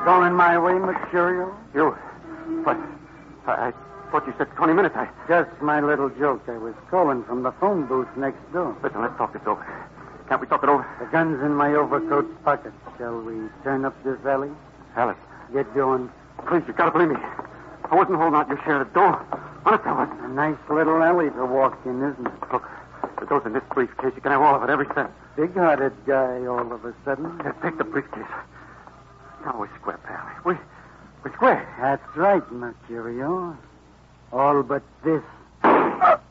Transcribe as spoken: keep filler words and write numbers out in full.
Going my way, Mercurial? You? What? I, I thought you said twenty minutes. I... Just my little joke. I was calling from the phone booth next door. Listen, let's talk this over. Can't we talk it over? The gun's in my overcoat pocket. Shall we turn up this alley? Alice. Get going. Please, you gotta believe me. I wasn't holding out your share of the door. Honest, I wasn't. A nice little alley to walk in, isn't it? Look, the door's in this briefcase. You can have all of it, every cent. Big-hearted guy all of a sudden. Yeah, take the briefcase. Now we're square, pal. We, we're square. That's right, Mercurial. All but this.